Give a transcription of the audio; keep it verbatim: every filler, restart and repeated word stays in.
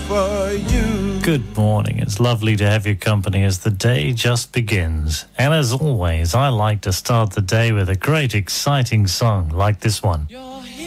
for you. Good morning. It's lovely to have your company as the day just begins. And as always, I like to start the day with a great, exciting song like this one.